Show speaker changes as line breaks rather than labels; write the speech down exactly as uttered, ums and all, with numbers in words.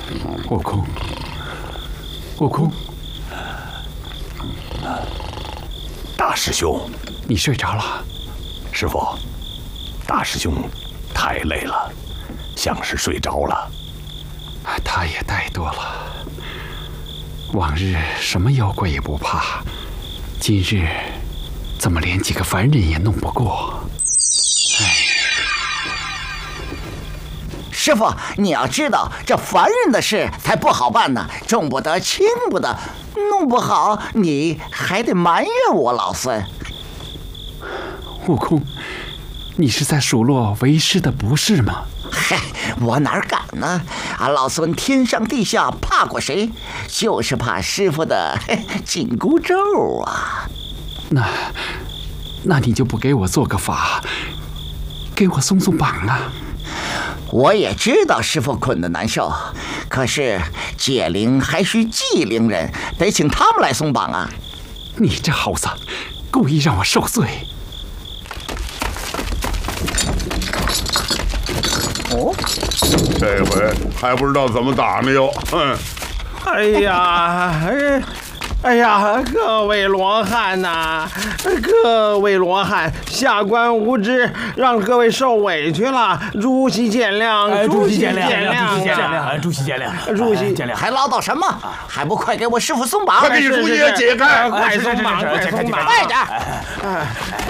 悟空，悟空，
大师兄，
你睡着了？
师傅，大师兄太累了，像是睡着了。
他也怠惰了。往日什么妖怪也不怕，今日怎么连几个凡人也弄不过？
师傅，你要知道，这凡人的事才不好办呢，重不得轻不得，弄不好你还得埋怨我老孙。
悟空，你是在数落为师的不是吗？
嗨，我哪敢呢？俺老孙天上地下怕过谁？就是怕师傅的紧箍咒啊！
那，那你就不给我做个法，给我松松绑啊！
我也知道师傅困得难受，可是解铃还需系铃人，得请他们来松绑啊！
你这猴子，故意让我受罪！
哦，这回还不知道怎么打呢哟！哼！
哎呀，哎。哎呀，各位罗汉呐、啊，各位罗汉，下官无知，让各位受委屈了，主席见谅，
主席见谅，
主席见谅，
主席见谅，
主席
见谅，
还唠叨什么？还不快给我师傅松绑！
快给主席解开！
快松绑，快松绑，
快点！